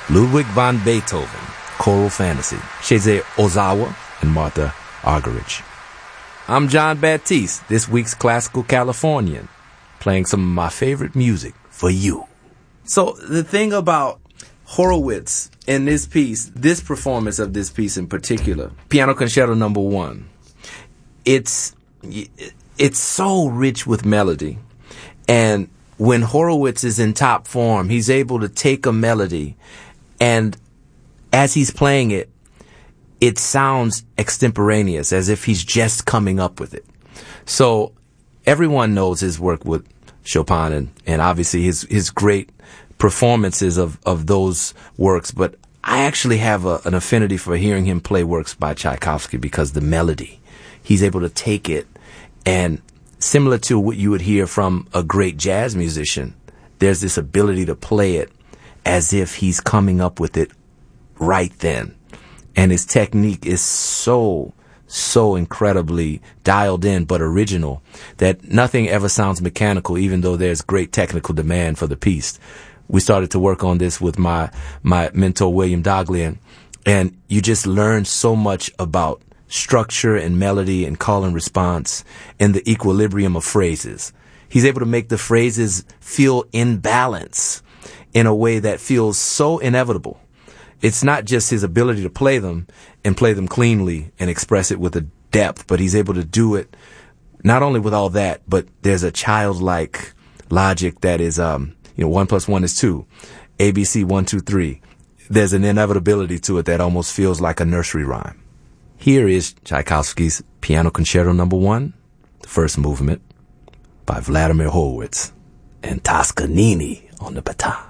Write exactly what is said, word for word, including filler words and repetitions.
Ludwig van Beethoven, Choral Fantasy, Shize Ozawa, and Martha Argerich. I'm John Baptiste, this week's Classical Californian, playing some of my favorite music for you. So the thing about Horowitz in this piece, this performance of this piece in particular, Piano Concerto Number One, it's it's so rich with melody. And when Horowitz is in top form, he's able to take a melody, and as he's playing it, it sounds extemporaneous, as if he's just coming up with it. So everyone knows his work with Chopin and, and obviously his, his great performances of, of those works. But I actually have a, an affinity for hearing him play works by Tchaikovsky because the melody, he's able to take it, and similar to what you would hear from a great jazz musician, there's this ability to play it as if he's coming up with it right then. And his technique is so, so incredibly dialed in but original that nothing ever sounds mechanical, even though there's great technical demand for the piece. We started to work on this with my, my mentor, William Doglian, and you just learn so much about structure and melody and call and response and the equilibrium of phrases. He's able to make the phrases feel in balance in a way that feels so inevitable. It's not just his ability to play them and play them cleanly and express it with a depth, but he's able to do it not only with all that, but there's a childlike logic that is, um, you know, one plus one is two, A B C, one, two, three. There's an inevitability to it that almost feels like a nursery rhyme. Here is Tchaikovsky's Piano Concerto Number One, the first movement, by Vladimir Horowitz and Toscanini on the baton.